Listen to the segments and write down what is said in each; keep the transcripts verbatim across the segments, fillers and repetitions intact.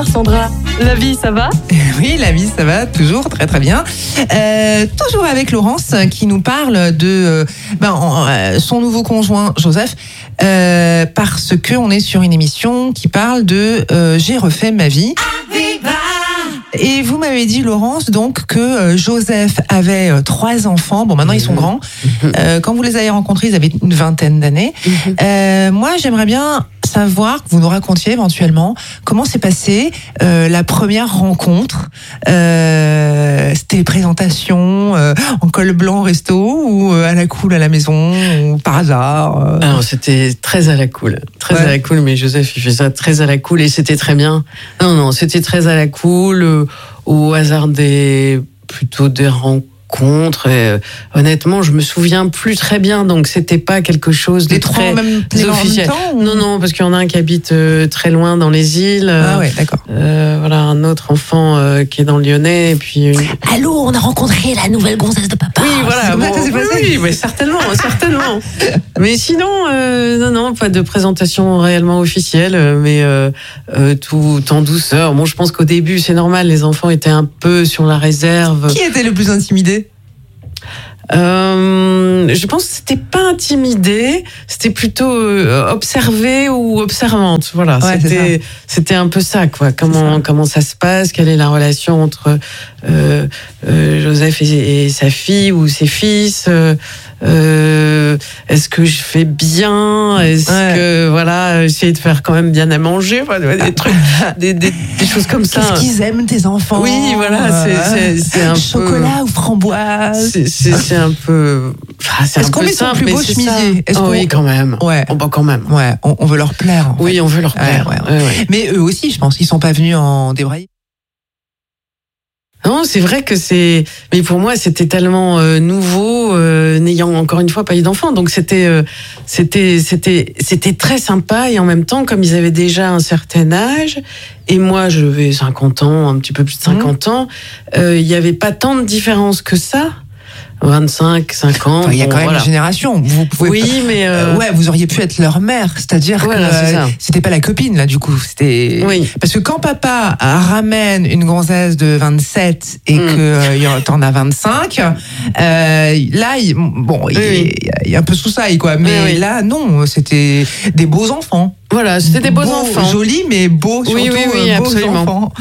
Alors Sandra, la vie ça va ? Oui, la vie ça va toujours très très bien. Euh, toujours avec Laurence qui nous parle de euh, ben, euh, son nouveau conjoint Joseph euh, parce que on est sur une émission qui parle de euh, J'ai refait ma vie. Et vous m'avez dit, Laurence, donc que euh, Joseph avait euh, trois enfants. Bon, maintenant, ils sont grands. Euh, quand vous les avez rencontrés, ils avaient une vingtaine d'années. Euh, moi, j'aimerais bien savoir que vous nous racontiez éventuellement comment s'est passée euh, la première rencontre. Euh, c'était les présentations euh, en col blanc au resto ou euh, à la cool à la maison ou par hasard euh... Alors, c'était très à la cool. Très ouais. à la cool, mais Joseph, il fait ça très à la cool et c'était très bien. Non, non, c'était très à la cool, euh, au hasard des, plutôt des rencontres. Contre, et, euh, honnêtement, je me souviens plus très bien, donc c'était pas quelque chose de les très trois même, les officiel. En même temps, ou... Non, non, parce qu'il y en a un qui habite euh, très loin dans les îles. Ah ouais, d'accord. Euh, voilà, un autre enfant euh, qui est dans le Lyonnais, et puis. Une... Allô, on a rencontré la nouvelle gonzesse de papa. Oui, voilà. Bon, oui, oui, mais certainement, certainement. Mais sinon, euh, non, non, pas de présentation réellement officielle, mais euh, euh, tout en douceur. Bon, je pense qu'au début, c'est normal, les enfants étaient un peu sur la réserve. Qui était le plus intimidé? Euh, je pense que c'était pas intimidé, c'était plutôt euh, observé ou observante. Voilà, ouais, c'était c'était un peu ça, quoi. Comment ça. comment ça se passe, quelle est la relation entre euh, euh, Joseph et, et sa fille ou ses fils. Euh, Euh, est-ce que je fais bien? Est-ce ouais. que voilà, essayer de faire quand même bien à manger, enfin, des trucs, des, des, des choses comme ça. Qu'est-ce qu'ils aiment tes enfants? Oui, voilà, c'est, c'est, c'est un chocolat peu, ou framboise. C'est, c'est, c'est un peu. Enfin, c'est Est-ce un qu'on peu met son simple, plus beau chemisier? Oh, oui, quand même. Ouais. On, bah, quand même. Ouais, on, on veut leur plaire. En oui, fait. on veut leur plaire. Ouais, ouais, ouais. Ouais, ouais. Mais eux aussi, je pense, ils sont pas venus en débraillé. Non, c'est vrai que c'est. Mais pour moi, c'était tellement euh, nouveau, euh, n'ayant encore une fois pas eu d'enfant. Donc c'était, euh, c'était, c'était, c'était très sympa et en même temps, comme ils avaient déjà un certain âge et moi, je vais cinquante ans, un petit peu plus de cinquante mmh. ans, euh, il y avait pas tant de différence que ça. vingt-cinq, cinquante. Il y a bon, quand même voilà. une génération. Vous pouvez oui, pas... mais euh... ouais, vous auriez pu être leur mère, c'est-à-dire voilà, que c'est euh, c'était pas la copine là, du coup. C'était oui. Parce que quand papa ramène une gonzesse de vingt-sept et mm. que euh, t'en as vingt-cinq, euh, là, il, bon, oui, il, oui. il y a un peu sous ça, quoi. Mais oui, oui. là, non, c'était des beaux enfants. Voilà, c'était des beaux, beaux enfants. Jolis, mais beaux, surtout oui, oui, oui, beaux absolument. enfants.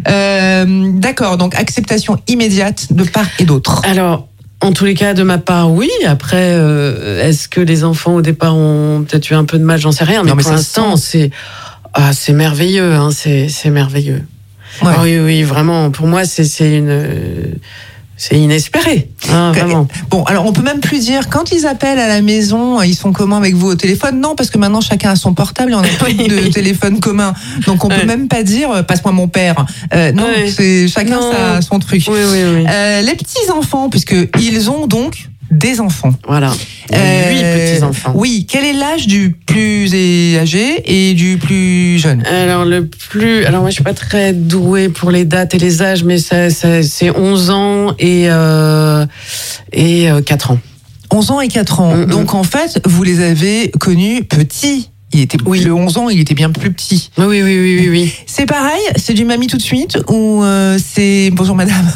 Euh, d'accord, donc acceptation immédiate de part et d'autre. Alors. En tous les cas, de ma part, oui. Après, euh, est-ce que les enfants au départ ont peut-être eu un peu de mal? J'en sais rien. Mais, non, mais pour l'instant, c'est ah, c'est merveilleux. Hein, c'est c'est merveilleux. Ouais. Ah, oui, oui, vraiment. Pour moi, c'est c'est une euh, c'est inespéré. Hein, vraiment. Bon, alors on peut même plus dire quand ils appellent à la maison, ils sont comment avec vous au téléphone? Non, parce que maintenant chacun a son portable et on a plus oui, de oui. téléphone commun. Donc on ouais. peut même pas dire passe-moi mon père. Euh, non, ouais. c'est chacun non. sa, son truc. Oui, oui, oui. Euh, les petits enfants, puisque ils ont donc des enfants. Voilà. Euh, Huit petits enfants. Oui. Quel est l'âge du plus âgé et du plus jeune? Alors le plus. Alors moi je suis pas très douée pour les dates et les âges, mais ça, ça c'est onze ans et euh, et euh, quatre ans. onze ans et quatre ans. Mm-hmm. Donc en fait, vous les avez connus petits. Il était oui. Le onze ans, il était bien plus petit. Oui, oui, oui, oui, oui. C'est pareil, c'est du mamie tout de suite ou euh, c'est bonjour madame?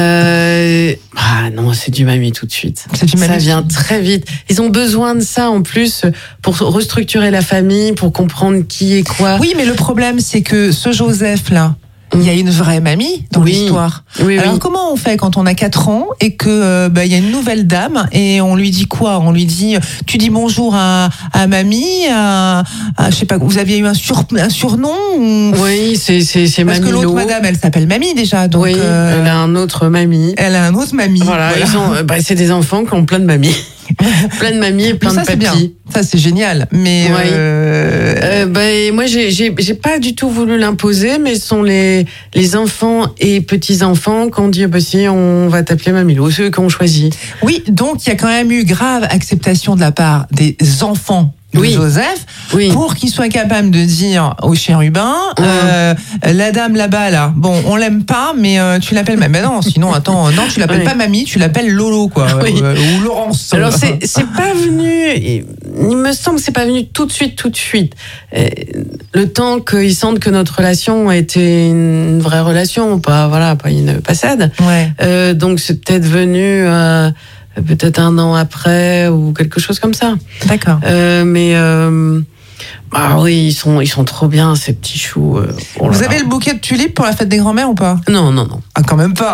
Euh, ah non, c'est du mamie tout de suite. C'est du mamie. Ça vient très vite. Ils ont besoin de ça en plus pour restructurer la famille, pour comprendre qui est quoi. Oui, mais le problème c'est que ce Joseph là, il y a une vraie mamie dans oui. l'histoire. Oui, Alors oui. comment on fait quand on a quatre ans et que euh, bah, y a une nouvelle dame et on lui dit quoi? On lui dit tu dis bonjour à, à mamie, à, à je sais pas, vous aviez eu un, sur, un surnom ou... Oui, c'est c'est c'est Parce Mamie que l'autre Lo. madame, elle s'appelle mamie déjà. Donc oui, euh, elle a un autre mamie. Elle a un autre mamie. Voilà, voilà. Ils ont, bah, c'est des enfants qui ont plein de mamies. plein de mamies et plein ça, de papis. C'est bien. Ça c'est génial. Mais oui. euh... Euh, bah, moi j'ai j'ai j'ai pas du tout voulu l'imposer, mais ce sont les les enfants et petits enfants qui ont dit bah si on va t'appeler Mamie Lo, ceux qui ont choisi. Oui, donc il y a quand même eu grave acceptation de la part des enfants de oui. Joseph oui. pour qu'il soit capable de dire au chérubin mmh. euh, la dame là-bas là bon on l'aime pas mais euh, tu l'appelles mais non sinon attends non tu l'appelles oui. pas mamie tu l'appelles Lolo quoi oui. euh, ou Laurence alors c'est c'est pas venu il me semble que c'est pas venu tout de suite, tout de suite. Et le temps qu'ils sentent que notre relation était une vraie relation, pas voilà, pas une passade. Ouais. Euh, donc c'est peut-être venu euh, peut-être un an après ou quelque chose comme ça. D'accord. Euh, mais euh, ah oui, ils sont ils sont trop bien ces petits choux. Euh, oh là Vous là. avez le bouquet de tulipes pour la fête des grands-mères ou pas? Non, non, non. Ah, quand même pas.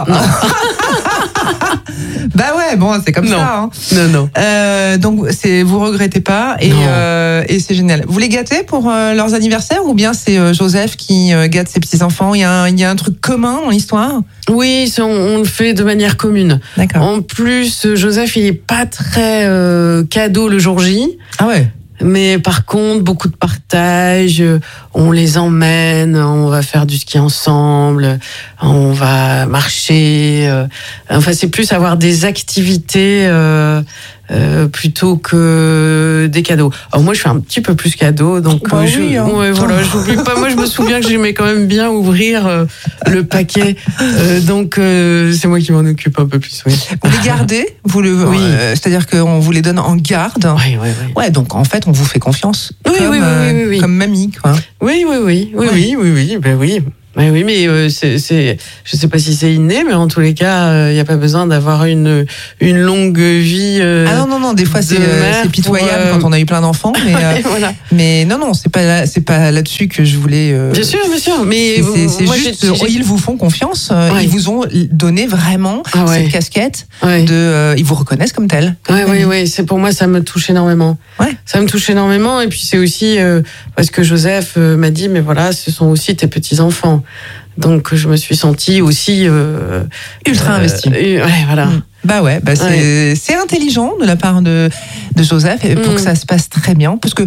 Bah ouais, bon, c'est comme Non. ça. Hein. Non, non. Euh, donc, c'est vous regrettez pas et, Non. euh, et c'est génial. Vous les gâtez pour euh, leurs anniversaires ou bien c'est euh, Joseph qui euh, gâte ses petits enfants? Il y a un, il y a un truc commun dans l'histoire? Oui, on, on le fait de manière commune. D'accord. En plus, Joseph, il est pas très euh, cadeau le jour J. Ah ouais. Mais par contre, beaucoup de partage, on les emmène, on va faire du ski ensemble, on va marcher. Euh, enfin, c'est plus avoir des activités euh, euh, plutôt que des cadeaux. Alors moi, je fais un petit peu plus cadeau, donc Bah euh, oui, je, hein. ouais, voilà, j'oublie pas. Moi, je me souviens que j'aimais quand même bien ouvrir euh, le paquet, euh, donc euh, c'est moi qui m'en occupe un peu plus. Oui, Vous les gardez? Vous le, Oui. euh, c'est-à-dire qu'on vous les donne en garde? oui, oui. oui. Ouais, donc en fait, on vous fait confiance. Oui, comme, oui, oui, euh, oui, oui, oui. comme mamie, quoi. Oui, oui, oui, oui, Ouais. oui, oui, oui, ben oui. Ben oui, mais euh, c'est, c'est, je sais pas si c'est inné, mais en tous les cas, il euh, n'y a pas besoin d'avoir une une longue vie. Euh, Ah non, non, non, des fois, de c'est, euh, mère c'est pitoyable pour, euh, quand on a eu plein d'enfants, mais, euh, voilà. mais non, non, c'est pas, là, c'est pas là-dessus que je voulais. euh, Bien sûr, bien sûr, mais C'est, c'est moi, juste, j'ai- j'ai- ils vous font confiance, euh, Ouais. ils vous ont donné vraiment Ah ouais. cette casquette Ouais. de, euh, ils vous reconnaissent comme tel. Ouais, ouais, ouais, c'est pour moi, ça me touche énormément. Ouais. Ça me touche énormément, et puis c'est aussi euh, parce que Joseph euh, m'a dit, mais voilà, ce sont aussi tes petits enfants. Donc je me suis sentie aussi euh, Ultra euh, investie. euh, ouais, voilà. Mm. Bah ouais, bah c'est, Ouais. c'est intelligent de la part de, de Joseph et pour Mm. que ça se passe très bien, parce que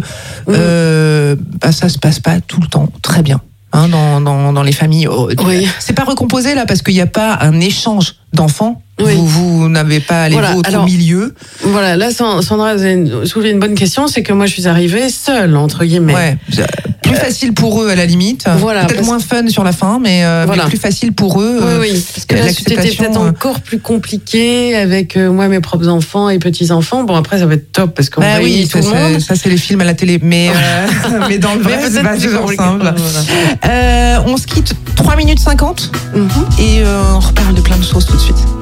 euh, bah, ça se passe pas tout le temps très bien. Hein, dans, dans, dans les familles. Oh, Oui. C'est pas recomposé là parce qu'il n'y a pas un échange d'enfants. Oui. Vous, vous n'avez pas les Voilà, vôtres alors- au milieu. Voilà, là, Sandra, vous avez soulevé une bonne question, c'est que moi, je suis arrivée seule, entre guillemets. Ouais. Plus facile pour eux à la limite. Voilà, Peut-être parce- moins fun sur la fin, mais, euh, Voilà. mais plus facile pour eux. Oui, euh, oui, parce que là, c'était l'acceptation, peut-être euh, encore plus compliqué avec euh, moi, mes propres enfants et petits-enfants. Bon, après, ça va être top parce qu'on Bah réunit oui, tout ça, le monde. c'est, ça c'est les films à la télé, mais, euh, mais dans le vrai, Mais c'est peut-être pas plus toujours compliqué. simple. Voilà. Euh, on se quitte trois minutes cinquante Mhm. et euh, on reparle de plein de choses tout de suite.